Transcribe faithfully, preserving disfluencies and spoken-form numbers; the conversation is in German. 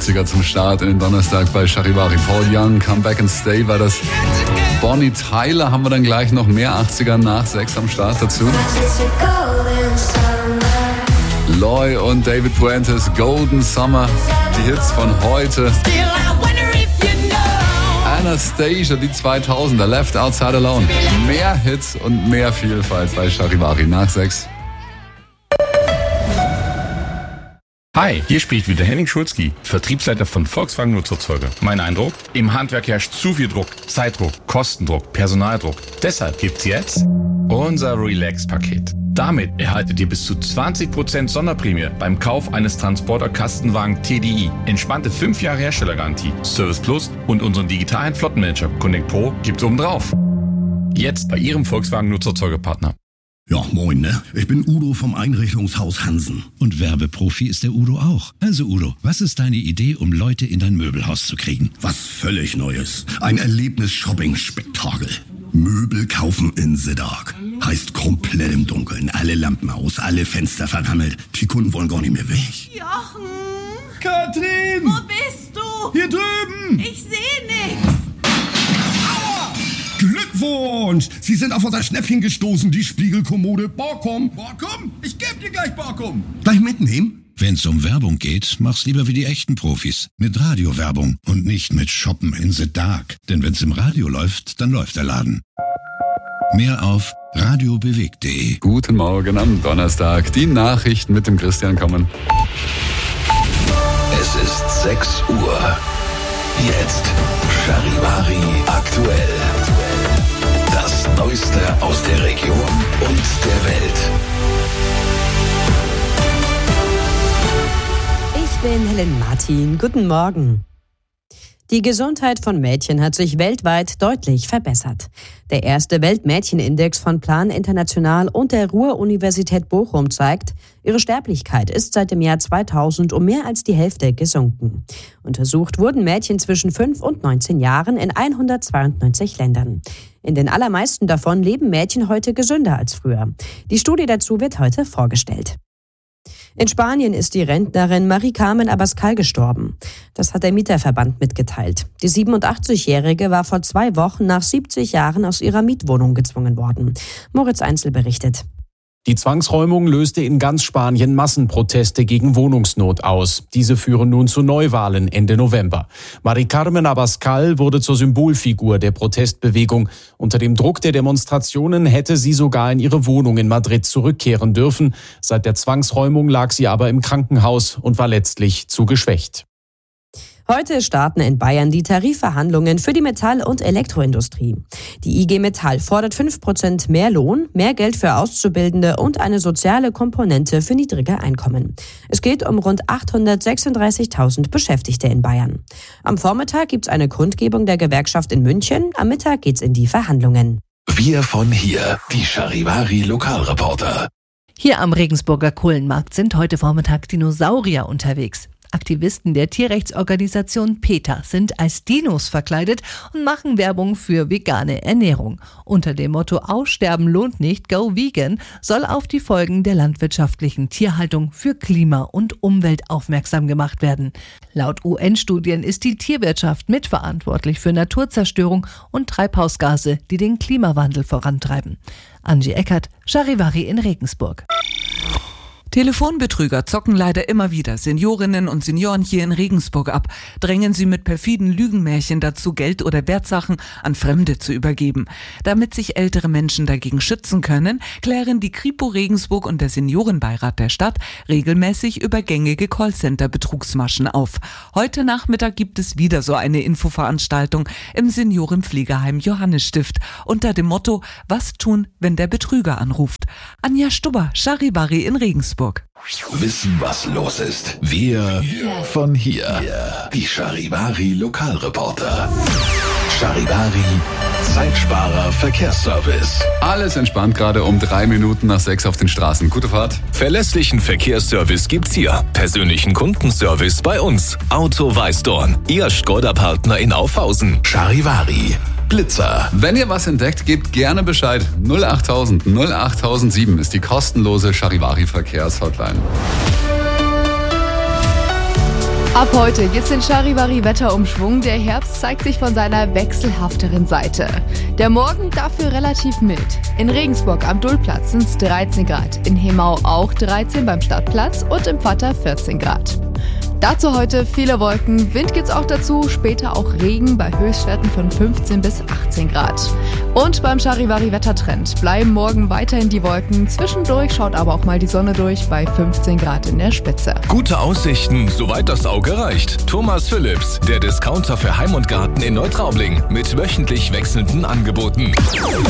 achtziger zum Start in den Donnerstag bei Charivari. Paul Young, Come Back and Stay war das. Bonnie Tyler haben wir dann gleich noch mehr achtziger nach sechs am Start dazu. Loy und David Puentes, Golden Summer, die Hits von heute. Anastasia, die zweitausender, Left Outside Alone. Mehr Hits und mehr Vielfalt bei Charivari nach sechs. Hi, hier spricht wieder Henning Schulzki, Vertriebsleiter von Volkswagen Nutzerzeuger. Mein Eindruck? Im Handwerk herrscht zu viel Druck, Zeitdruck, Kostendruck, Personaldruck. Deshalb gibt's jetzt unser Relax-Paket. Damit erhaltet ihr bis zu zwanzig Prozent Sonderprämie beim Kauf eines Transporter-Kastenwagen T D I. Entspannte fünf Jahre Herstellergarantie, Service Plus und unseren digitalen Flottenmanager Connect Pro gibt's obendrauf. Jetzt bei Ihrem Volkswagen Nutzerzeugerpartner. Ja, moin, ne? Ich bin Udo vom Einrichtungshaus Hansen. Und Werbeprofi ist der Udo auch. Also Udo, was ist deine Idee, um Leute in dein Möbelhaus zu kriegen? Was völlig Neues. Ein Erlebnis-Shopping-Spektakel. Möbel kaufen in the dark. Heißt komplett im Dunkeln. Alle Lampen aus, alle Fenster verrammelt. Die Kunden wollen gar nicht mehr weg. Jochen! Katrin! Wo bist du? Hier drüben! Ich seh nichts. Glückwunsch! Sie sind auf unser Schnäppchen gestoßen, die Spiegelkommode Borkum. Borkum? Ich geb dir gleich Borkum. Gleich mitnehmen? Wenn's um Werbung geht, mach's lieber wie die echten Profis. Mit Radiowerbung und nicht mit Shoppen in the Dark. Denn wenn's im Radio läuft, dann läuft der Laden. Mehr auf radiobewegt punkt de. Guten Morgen am Donnerstag. Die Nachrichten mit dem Christian kommen. Es ist sechs Uhr. Jetzt Charivari aktuell. Das Neueste aus der Region und der Welt. Ich bin Helen Martin. Guten Morgen. Die Gesundheit von Mädchen hat sich weltweit deutlich verbessert. Der erste Weltmädchenindex von Plan International und der Ruhr-Universität Bochum zeigt, ihre Sterblichkeit ist seit dem Jahr zweitausend um mehr als die Hälfte gesunken. Untersucht wurden Mädchen zwischen fünf und neunzehn Jahren in hundertzweiundneunzig Ländern. In den allermeisten davon leben Mädchen heute gesünder als früher. Die Studie dazu wird heute vorgestellt. In Spanien ist die Rentnerin Marie Carmen Abascal gestorben. Das hat der Mieterverband mitgeteilt. Die siebenundachtzigjährige war vor zwei Wochen nach siebzig Jahren aus ihrer Mietwohnung gezwungen worden. Moritz Einzel berichtet. Die Zwangsräumung löste in ganz Spanien Massenproteste gegen Wohnungsnot aus. Diese führen nun zu Neuwahlen Ende November. Marie Carmen Abascal wurde zur Symbolfigur der Protestbewegung. Unter dem Druck der Demonstrationen hätte sie sogar in ihre Wohnung in Madrid zurückkehren dürfen. Seit der Zwangsräumung lag sie aber im Krankenhaus und war letztlich zu geschwächt. Heute starten in Bayern die Tarifverhandlungen für die Metall- und Elektroindustrie. Die I G Metall fordert fünf Prozent mehr Lohn, mehr Geld für Auszubildende und eine soziale Komponente für niedrige Einkommen. Es geht um rund achthundertsechsunddreißigtausend Beschäftigte in Bayern. Am Vormittag gibt's eine Kundgebung der Gewerkschaft in München. Am Mittag geht's in die Verhandlungen. Wir von hier, die Charivari Lokalreporter. Hier am Regensburger Kohlenmarkt sind heute Vormittag Dinosaurier unterwegs. Aktivisten der Tierrechtsorganisation PETA sind als Dinos verkleidet und machen Werbung für vegane Ernährung. Unter dem Motto Aussterben lohnt nicht, go vegan soll auf die Folgen der landwirtschaftlichen Tierhaltung für Klima und Umwelt aufmerksam gemacht werden. Laut U N-Studien ist die Tierwirtschaft mitverantwortlich für Naturzerstörung und Treibhausgase, die den Klimawandel vorantreiben. Angie Eckert, Charivari in Regensburg. Telefonbetrüger zocken leider immer wieder Seniorinnen und Senioren hier in Regensburg ab, drängen sie mit perfiden Lügenmärchen dazu, Geld oder Wertsachen an Fremde zu übergeben. Damit sich ältere Menschen dagegen schützen können, klären die Kripo Regensburg und der Seniorenbeirat der Stadt regelmäßig über gängige Callcenter-Betrugsmaschen auf. Heute Nachmittag gibt es wieder so eine Infoveranstaltung im Seniorenpflegeheim Johannesstift unter dem Motto Was tun, wenn der Betrüger anruft? Anja Stubber, Charivari in Regensburg. Wissen, was los ist. Wir von hier. Die Charivari Lokalreporter. Charivari Zeitsparer Verkehrsservice. Alles entspannt gerade um drei Minuten nach sechs auf den Straßen. Gute Fahrt. Verlässlichen Verkehrsservice gibt's hier. Persönlichen Kundenservice bei uns. Auto Weißdorn. Ihr Skoda-Partner in Aufhausen. Charivari Blitzer. Wenn ihr was entdeckt, gebt gerne Bescheid. null achttausend null achttausendsieben ist die kostenlose Charivari Verkehrshotline. Ab heute gibt's den Charivari-Wetterumschwung. Der Herbst zeigt sich von seiner wechselhafteren Seite. Der Morgen dafür relativ mild. In Regensburg am Dullplatz sind's dreizehn Grad, in Hemau auch dreizehn beim Stadtplatz und im Vatter vierzehn Grad. Dazu heute viele Wolken, Wind gibt's auch dazu, später auch Regen bei Höchstwerten von fünfzehn bis achtzehn Grad. Und beim Charivari-Wettertrend bleiben morgen weiterhin die Wolken, zwischendurch schaut aber auch mal die Sonne durch bei fünfzehn Grad in der Spitze. Gute Aussichten, soweit das Auge reicht. Thomas Phillips, der Discounter für Heim und Garten in Neutraubling mit wöchentlich wechselnden Angeboten.